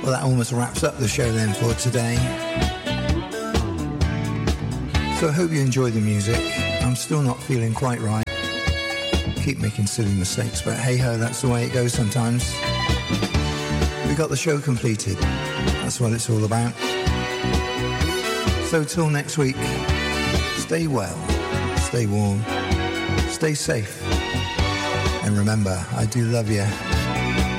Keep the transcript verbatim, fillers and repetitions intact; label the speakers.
Speaker 1: Well, that almost wraps up the show then for today. So I hope you enjoy the music. I'm still not feeling quite right. Keep making silly mistakes, but hey-ho, that's the way it goes sometimes. We got the show completed. That's what it's all about. So till next week, stay well, stay warm, stay safe. And remember, I do love you.